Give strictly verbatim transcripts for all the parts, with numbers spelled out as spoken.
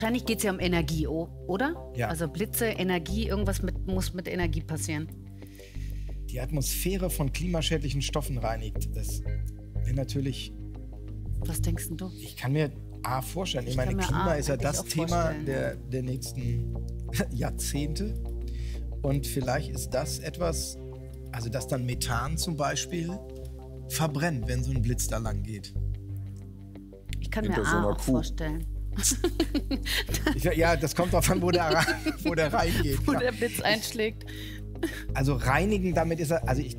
Wahrscheinlich geht es ja um Energie, oder? Ja. Also Blitze, Energie, irgendwas mit, muss mit Energie passieren. Die Atmosphäre von klimaschädlichen Stoffen reinigt. Das wäre natürlich... Was denkst denn du? Ich kann mir A vorstellen. Ich, Ich meine, kann mir Klima A ist ja eigentlich das auch Thema vorstellen. der, der nächsten Jahrzehnte. Und vielleicht ist das etwas, also dass dann Methan zum Beispiel verbrennt, wenn so ein Blitz da lang geht. Ich kann Hinter mir so A einer auch Kuh. vorstellen. Ich, ja, das kommt drauf an, wo der, rein- wo der reingeht. Wo klar. der Blitz einschlägt. Also reinigen, damit ist er, also ich,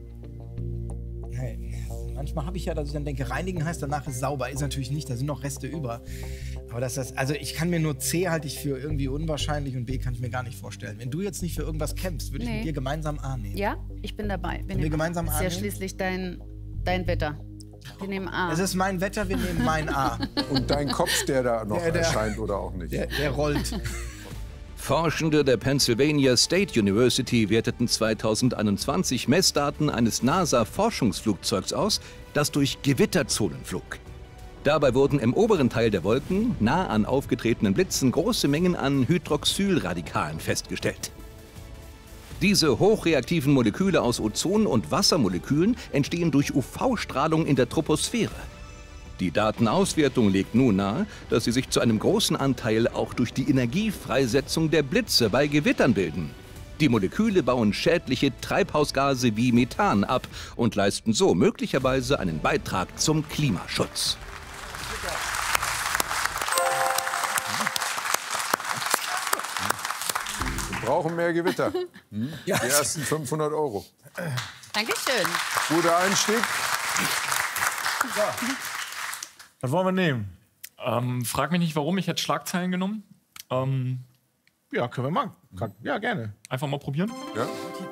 hey, manchmal habe ich ja, dass ich dann denke, reinigen heißt, danach ist sauber. Ist natürlich nicht, da sind noch Reste über. Aber dass das, also ich kann mir nur C halte ich für irgendwie unwahrscheinlich und B kann ich mir gar nicht vorstellen. Wenn du jetzt nicht für irgendwas kämpfst, würde ich Nee. mit dir gemeinsam A nehmen. Ja, ich bin dabei. Wir, wir nehmen gemeinsam A. Ist ja annehmen? schließlich dein, dein Wetter. Wir nehmen A. Es ist mein Wetter, wir nehmen mein A. Und dein Kopf, der da noch Der- der- erscheint oder auch nicht. Der, der rollt. Forschende der Pennsylvania State University werteten zweitausendeinundzwanzig Messdaten eines NASA-Forschungsflugzeugs aus, das durch Gewitterzonen flog. Dabei wurden im oberen Teil der Wolken, nah an aufgetretenen Blitzen, große Mengen an Hydroxylradikalen festgestellt. Diese hochreaktiven Moleküle aus Ozon- und Wassermolekülen entstehen durch U V-Strahlung in der Troposphäre. Die Datenauswertung legt nun nahe, dass sie sich zu einem großen Anteil auch durch die Energiefreisetzung der Blitze bei Gewittern bilden. Die Moleküle bauen schädliche Treibhausgase wie Methan ab und leisten so möglicherweise einen Beitrag zum Klimaschutz. Wir brauchen mehr Gewitter. Hm? Ja. Die ersten fünfhundert Euro. Dankeschön. Guter Einstieg. Was wollen wir nehmen? Ähm, frag mich nicht, warum. Ich hätte Schlagzeilen genommen. Ähm, Ja, können wir machen. Kann- Ja, gerne. einfach mal probieren. Ja.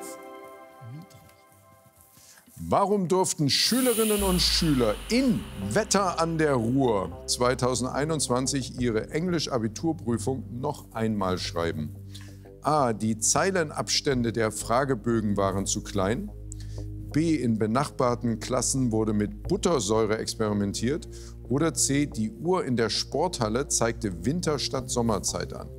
Warum durften Schülerinnen und Schüler in Wetter an der Ruhr zweitausendeinundzwanzig ihre Englisch-Abiturprüfung noch einmal schreiben? A. Die Zeilenabstände der Fragebögen waren zu klein. B. In benachbarten Klassen wurde mit Buttersäure experimentiert. Oder C. Die Uhr in der Sporthalle zeigte Winter- statt Sommerzeit an.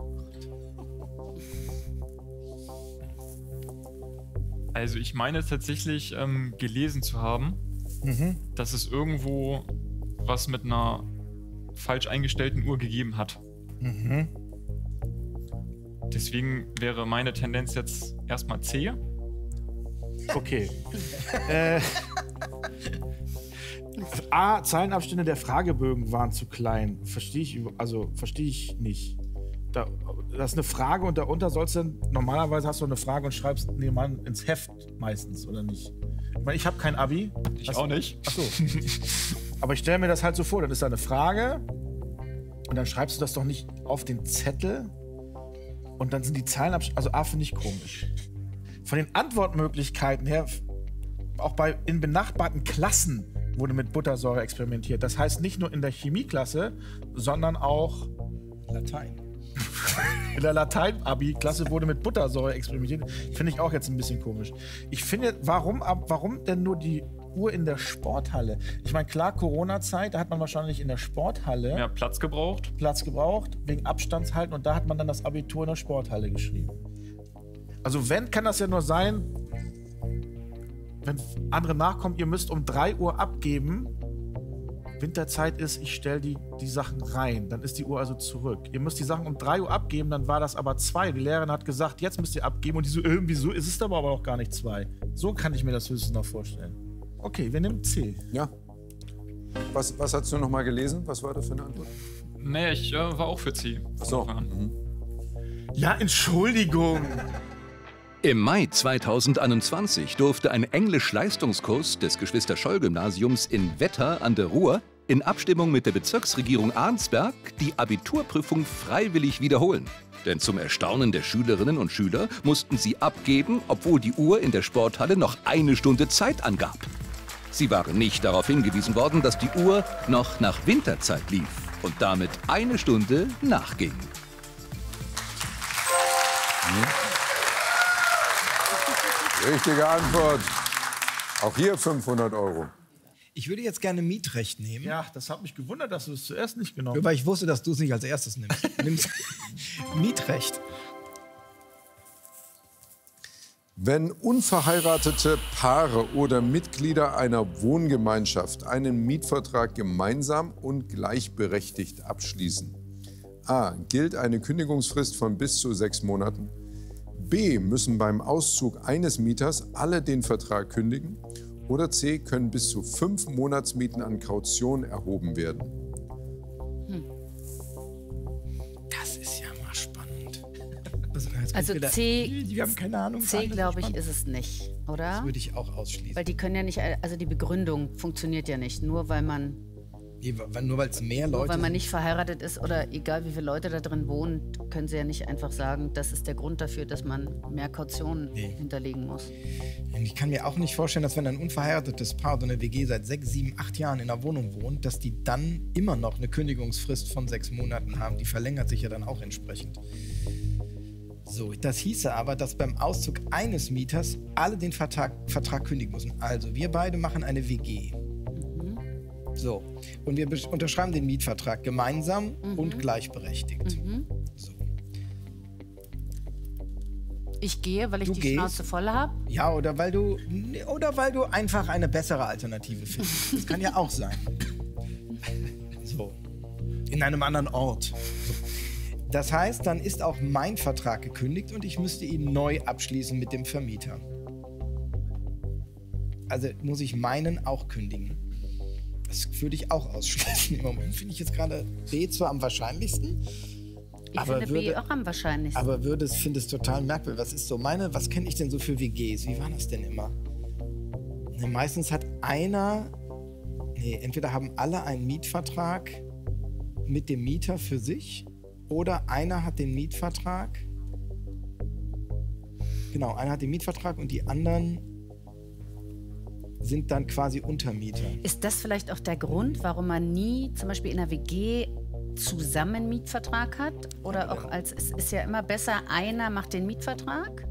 Also ich meine tatsächlich ähm, gelesen zu haben, dass es irgendwo was mit einer falsch eingestellten Uhr gegeben hat. Deswegen wäre meine Tendenz jetzt erstmal C. Okay. äh, A, Zeilenabstände der Fragebögen waren zu klein. Verstehe ich, über- also verstehe ich nicht. Da, das ist eine Frage und darunter sollst du dann, normalerweise hast du eine Frage und schreibst nebenan ins Heft meistens, oder nicht? Ich meine, ich habe kein Abi. Ich Das- auch nicht. Ach so. Aber ich stelle mir das halt so vor, dann ist da eine Frage und dann schreibst du das doch nicht auf den Zettel und dann sind die Zeilenabstände, also A, finde ich komisch. Von den Antwortmöglichkeiten her, auch bei in benachbarten Klassen wurde mit Buttersäure experimentiert. Das heißt nicht nur in der Chemieklasse, sondern auch Latein. in der Latein-Abi-Klasse wurde mit Buttersäure experimentiert. Finde ich auch jetzt ein bisschen komisch. Ich finde, warum, ab- warum denn nur die Uhr in der Sporthalle? Ich meine, klar, Corona-Zeit, da hat man wahrscheinlich in der Sporthalle Mehr Platz gebraucht. Platz gebraucht, wegen Abstandshalten, und da hat man dann das Abitur in der Sporthalle geschrieben. Also wenn, kann das ja nur sein, wenn andere nachkommen, ihr müsst um drei Uhr abgeben, Winterzeit ist, ich stelle die, die Sachen rein, dann ist die Uhr also zurück. Ihr müsst die Sachen um drei Uhr abgeben, dann war das aber zwei. Die Lehrerin hat gesagt, jetzt müsst ihr abgeben, und die so, irgendwie so ist es aber aber auch gar nicht zwei. So kann ich mir das höchstens noch vorstellen. Okay, wir nehmen C. Ja. Was, was hast du noch mal gelesen? Was war das für eine Antwort? Nee, ich äh, war auch für C. von So. Anfang an. Ja, Entschuldigung. Im Mai zweitausendeinundzwanzig durfte ein Englisch-Leistungskurs des Geschwister-Scholl-Gymnasiums in Wetter an der Ruhr in Abstimmung mit der Bezirksregierung Arnsberg die Abiturprüfung freiwillig wiederholen. Denn zum Erstaunen der Schülerinnen und Schüler mussten sie abgeben, obwohl die Uhr in der Sporthalle noch eine Stunde Zeit angab. Sie waren nicht darauf hingewiesen worden, dass die Uhr noch nach Winterzeit lief und damit eine Stunde nachging. Richtige Antwort. Auch hier fünfhundert Euro. Ich würde jetzt gerne Mietrecht nehmen. Ja, das hat mich gewundert, dass du es zuerst nicht genommen hast. Weil ich wusste, dass du es nicht als erstes nimmst. Nimmst Mietrecht. Wenn unverheiratete Paare oder Mitglieder einer Wohngemeinschaft einen Mietvertrag gemeinsam und gleichberechtigt abschließen. A. Gilt eine Kündigungsfrist von bis zu sechs Monaten. B. Müssen beim Auszug eines Mieters alle den Vertrag kündigen. Oder C. Können bis zu fünf Monatsmieten an Kaution erhoben werden. Das ist ja mal spannend. Also, jetzt Also wieder, C, wir haben keine Ahnung. C glaube ich, ist es nicht, oder? Das würde ich auch ausschließen. Weil die können ja nicht, also die Begründung funktioniert ja nicht, nur weil man, Nee, weil- nur weil es mehr nur Leute weil man sind. nicht verheiratet ist oder egal wie viele Leute da drin wohnen, können sie ja nicht einfach sagen, das ist der Grund dafür, dass man mehr Kaution Nee. hinterlegen muss. Ich kann mir auch nicht vorstellen, dass wenn ein unverheiratetes Paar oder eine W G seit sechs, sieben, acht Jahren in einer Wohnung wohnt, dass die dann immer noch eine Kündigungsfrist von sechs Monaten haben. Die verlängert sich ja dann auch entsprechend. So, das hieße aber, dass beim Auszug eines Mieters alle den Vertrag, Vertrag kündigen müssen. Also, wir beide machen eine W G. So, und wir besch- unterschreiben den Mietvertrag gemeinsam und gleichberechtigt. So. Ich gehe, weil ich Du die gehst? Schnauze voll habe. Ja, oder weil du oder weil du einfach eine bessere Alternative findest. Das kann ja auch sein. So. In einem anderen Ort. So. Das heißt, dann ist auch mein Vertrag gekündigt und ich müsste ihn neu abschließen mit dem Vermieter. Also muss ich meinen auch kündigen. Das würde ich auch ausschließen. Im Moment finde ich jetzt gerade B zwar am wahrscheinlichsten, Ich aber finde B würde- auch am wahrscheinlichsten. aber würde es, finde es total merkwürdig. Was ist so meine, was kenne ich denn so für W Gs? Wie war das denn immer? Ne, meistens hat einer, nee, entweder haben alle einen Mietvertrag mit dem Mieter für sich oder einer hat den Mietvertrag. Genau, einer hat den Mietvertrag und die anderen sind dann quasi Untermieter. Ist das vielleicht auch der Grund, warum man nie zum Beispiel in einer W G zusammen einen Mietvertrag hat? Oder auch als, es ist ja immer besser, einer macht den Mietvertrag?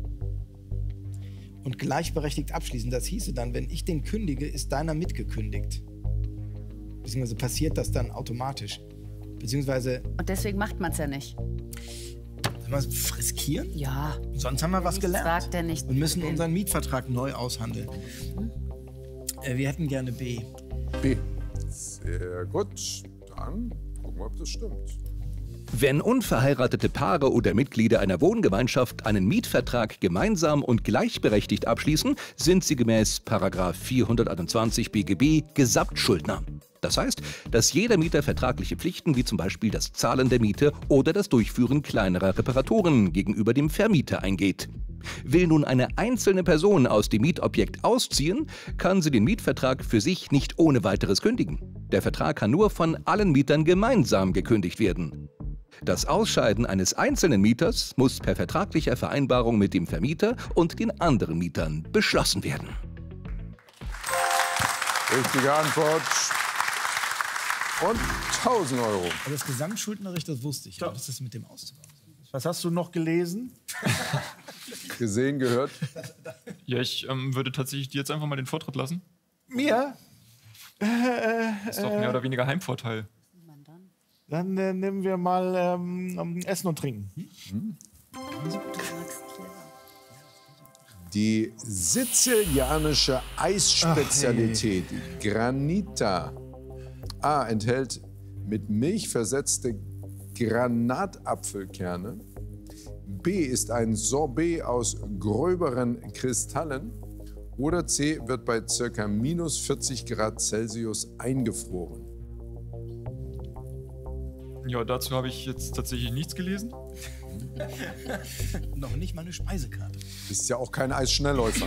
Und gleichberechtigt abschließen. Das hieße dann, wenn ich den kündige, ist deiner mitgekündigt. Beziehungsweise passiert das dann automatisch. Beziehungsweise, Und deswegen macht man es ja nicht. sollen wir es riskieren? Ja. Sonst haben wir was nichts gelernt. wagt, der nichts Und müssen gewinnt. unseren Mietvertrag neu aushandeln. Äh, wir hätten gerne B. B. Sehr gut. Dann gucken wir, ob das stimmt. Wenn unverheiratete Paare oder Mitglieder einer Wohngemeinschaft einen Mietvertrag gemeinsam und gleichberechtigt abschließen, sind sie gemäß Paragraph vierhunderteinundzwanzig B G B Gesamtschuldner. Das heißt, dass jeder Mieter vertragliche Pflichten wie zum Beispiel das Zahlen der Miete oder das Durchführen kleinerer Reparaturen gegenüber dem Vermieter eingeht. Will nun eine einzelne Person aus dem Mietobjekt ausziehen, kann sie den Mietvertrag für sich nicht ohne weiteres kündigen. Der Vertrag kann nur von allen Mietern gemeinsam gekündigt werden. Das Ausscheiden eines einzelnen Mieters muss per vertraglicher Vereinbarung mit dem Vermieter und den anderen Mietern beschlossen werden. Richtige Antwort. Und tausend Euro. Aber das Gesamtschuldnerrecht, das wusste ich. Aber das ist mit dem Auszug. Was hast du noch gelesen? Gesehen, gehört. Ja, ich ähm, würde tatsächlich dir jetzt einfach mal den Vortritt lassen. Mir? Ist doch mehr oder weniger Heimvorteil. Dann äh, nehmen wir mal ähm, Essen und Trinken. Die sizilianische Eisspezialität Granita A enthält mit Milch versetzte Granatapfelkerne. B ist ein Sorbet aus gröberen Kristallen. Oder C wird bei ca. minus vierzig Grad Celsius eingefroren. Ja, dazu habe ich jetzt tatsächlich nichts gelesen. Noch nicht mal eine Speisekarte. Ist ja auch kein Eisschnellläufer.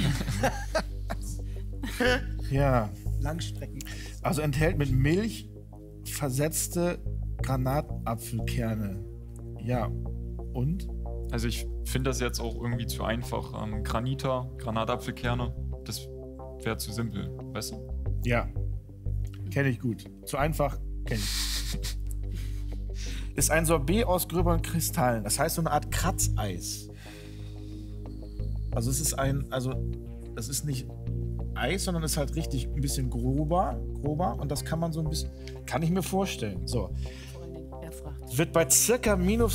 Ja. Langstrecken. Also enthält mit Milch versetzte Granatapfelkerne. Ja. Und? Also ich finde das jetzt auch irgendwie zu einfach. Ähm, Granita, Granatapfelkerne, das wäre zu simpel, weißt du? Ja. Kenne ich gut. Zu einfach, kenne ich. Ist ein Sorbet aus gröberen Kristallen. Das heißt so eine Art Kratzeis. Also es ist ein, also es ist nicht Eis, sondern ist halt richtig ein bisschen grober, grober und das kann man so ein bisschen, kann ich mir vorstellen. So. Wird bei circa minus